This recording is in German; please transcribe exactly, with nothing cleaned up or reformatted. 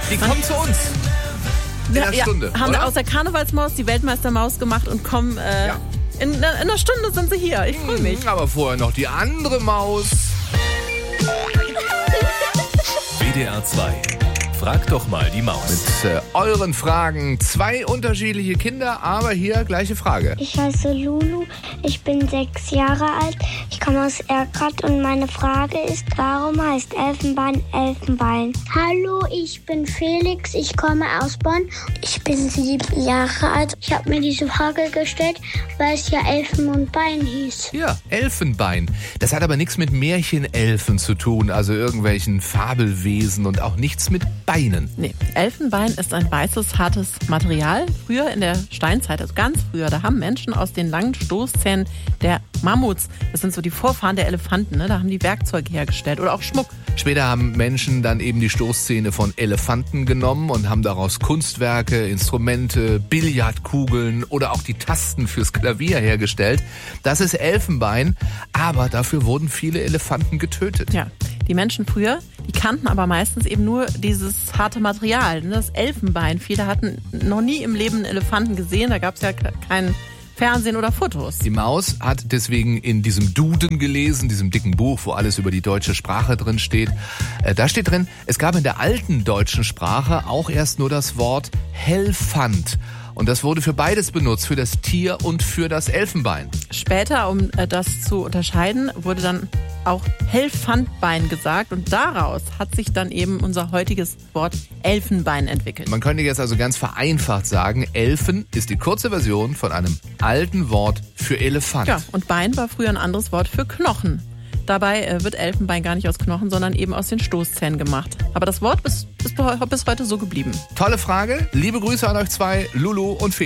Die kommen zu uns. In Ja, einer ja, Stunde, haben oder? aus der Karnevalsmaus die Weltmeistermaus gemacht und kommen, äh, Ja. in, in einer Stunde sind sie hier. Ich freue mich. Hm, aber vorher noch die andere Maus. W D R zwei. Frag doch mal die Maus. Mit äh, euren Fragen. Zwei unterschiedliche Kinder, aber hier gleiche Frage. Ich heiße Lulu, ich bin sechs Jahre alt, ich komme aus Erkrath und meine Frage ist, warum heißt Elfenbein Elfenbein? Hallo, ich bin Felix, ich komme aus Bonn, ich bin sieben Jahre alt. Ich habe mir diese Frage gestellt, weil es ja Elfen und Bein hieß. Ja, Elfenbein. Das hat aber nichts mit Märchenelfen zu tun, also irgendwelchen Fabelwesen und auch nichts mit Beinen. Nee, Elfenbein ist ein weißes, hartes Material. Früher in der Steinzeit, also ganz früher, da haben Menschen aus den langen Stoßzähnen der Mammuts, das sind so die Vorfahren der Elefanten, ne, da haben die Werkzeuge hergestellt oder auch Schmuck. Später haben Menschen dann eben die Stoßzähne von Elefanten genommen und haben daraus Kunstwerke, Instrumente, Billardkugeln oder auch die Tasten fürs Klavier hergestellt. Das ist Elfenbein, aber dafür wurden viele Elefanten getötet. Ja, die Menschen früher, die kannten aber meistens eben nur dieses harte Material, ne, das Elfenbein. Viele hatten noch nie im Leben einen Elefanten gesehen, da gab es ja kein Fernsehen oder Fotos. Die Maus hat deswegen in diesem Duden gelesen, diesem dicken Buch, wo alles über die deutsche Sprache drin steht. Äh, da steht drin, es gab in der alten deutschen Sprache auch erst nur das Wort Helfand. Und das wurde für beides benutzt, für das Tier und für das Elfenbein. Später, um äh, das zu unterscheiden, wurde dann auch Helfandbein gesagt und daraus hat sich dann eben unser heutiges Wort Elfenbein entwickelt. Man könnte jetzt also ganz vereinfacht sagen, Elfen ist die kurze Version von einem alten Wort für Elefant. Ja, und Bein war früher ein anderes Wort für Knochen. Dabei äh, wird Elfenbein gar nicht aus Knochen, sondern eben aus den Stoßzähnen gemacht. Aber das Wort ist, ist bis heute so geblieben. Tolle Frage. Liebe Grüße an euch zwei, Lulu und Felix.